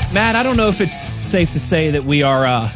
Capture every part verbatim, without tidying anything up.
Matt, I don't know if it's safe to say that we are, uh,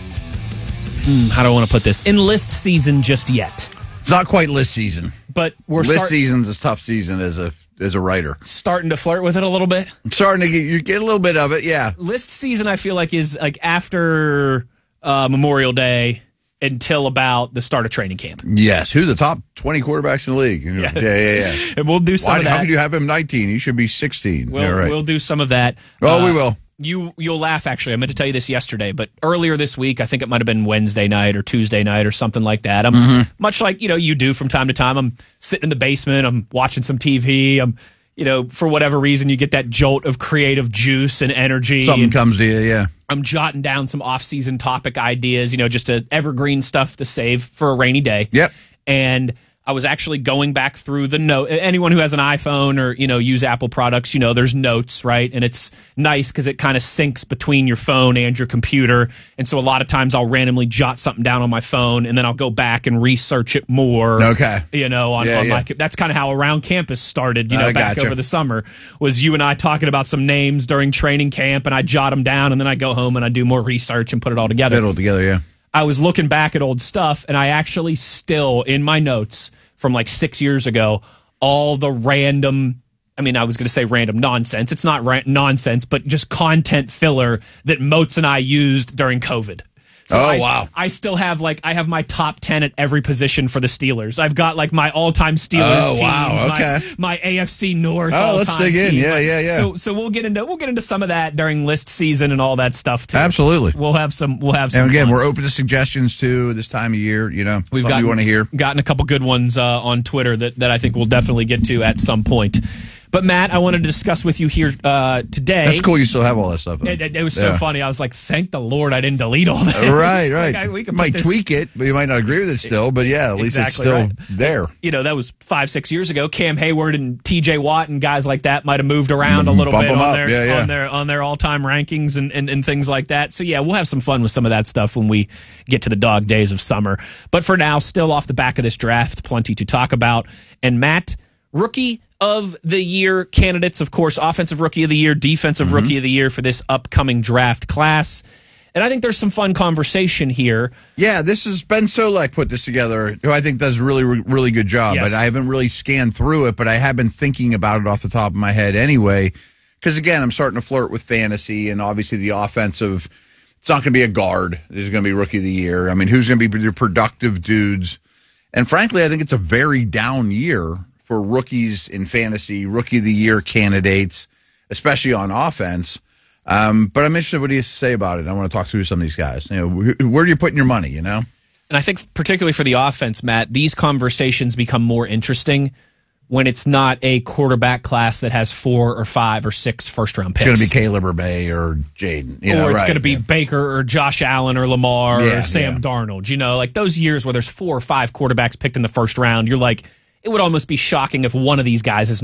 hmm, how do I want to put this, in list season just yet. It's not quite list season. But we're List start- season's a tough season as a as a writer. starting to flirt with it a little bit. I'm starting to get, you get a little bit of it, yeah. List season, I feel like, is like after uh, Memorial Day until about the start of training camp. Yes. Who's the top twenty quarterbacks in the league? Yes. Yeah, yeah, yeah. And we'll do some Why, of that. how could you have him nineteen? He should be sixteen. We'll, yeah, right. we'll do some of that. Oh, Uh, we will. You, you'll laugh, actually. I meant to tell you this yesterday, but earlier this week, I think it might have been Wednesday night or Tuesday night or something like that. I'm Mm-hmm. much like, you know, you do from time to time. I'm sitting in the basement. I'm watching some T V. I'm, you know, for whatever reason, you get that jolt of creative juice and energy. Something and comes to you, yeah. I'm jotting down some off-season topic ideas, you know, just a evergreen stuff to save for a rainy day. Yep. And I was actually going back through the note. Anyone who has an iPhone or, you know, use Apple products, you know, there's notes, right? And it's nice because it kind of syncs between your phone and your computer. And so a lot of times I'll randomly jot something down on my phone and then I'll go back and research it more. Okay. You know, on, Yeah, on yeah. my, that's kind of how Around Campus started, you know, I back gotcha. over the summer, was you and I talking about some names during training camp, and I jot them down and then I go home and I do more research and put it all together. Get it all together, yeah. I was looking back at old stuff, and I actually still, in my notes from like six years ago, all the random, I mean, I was going to say random nonsense. It's not ra- nonsense, but just content filler that Moats and I used during COVID. So Oh, I, wow. I still have like, I have my top ten at every position for the Steelers. I've got like my all-time Steelers Oh, teams. wow, okay. My, my A F C North Oh, all-time let's dig in. team. Yeah, yeah, yeah. So, so we'll get into, we'll get into some of that during list season and all that stuff too. Absolutely. We'll have some, we'll have some. And again, fun. we're open to suggestions too this time of year, you know. We've something gotten, you want to hear. gotten a couple good ones uh, on Twitter that, that I think we'll definitely get to at some point. But, Matt, I wanted to discuss with you here uh, today. That's cool you still have all that stuff. It, it, it was so Yeah. funny. I was like, thank the Lord I didn't delete all that. Right, It's right. like, I, we could you might put this, tweak it, but you might not agree with it still. But yeah, at least it's Exactly still right. there. You know, that was five, six years ago. Cam Hayward and T J Watt and guys like that might have moved around a little Bump bit them on up. their, Yeah, yeah. on their on their all-time rankings and, and, and things like that. So, yeah, we'll have some fun with some of that stuff when we get to the dog days of summer. But for now, still off the back of this draft, plenty to talk about. And, Matt, rookie of the year candidates, of course, offensive rookie of the year, defensive Mm-hmm. rookie of the year for this upcoming draft class. And I think there's some fun conversation here. Yeah, this is Ben Solak put this together, who I think does a really, really good job. Yes. But I haven't really scanned through it, but I have been thinking about it off the top of my head anyway. Because again, I'm starting to flirt with fantasy, and obviously the offensive. It's not going to be a guard. It's going to be rookie of the year. I mean, who's going to be the productive dudes? And frankly, I think it's a very down year for rookies in fantasy, rookie of the year candidates, especially on offense. Um, but I'm interested in what he has to say about it. I want to talk through some of these guys. You know, wh- where are you putting your money, you know? And I think particularly for the offense, Matt, these conversations become more interesting when it's not a quarterback class that has four or five or six first-round picks. It's going to be Caleb or Bay or Jaden. You know, or it's right, going to be yeah. Baker or Josh Allen or Lamar Yeah, or Sam yeah. Darnold. You know, like those years where there's four or five quarterbacks picked in the first round, you're like, it would almost be shocking if one of these guys is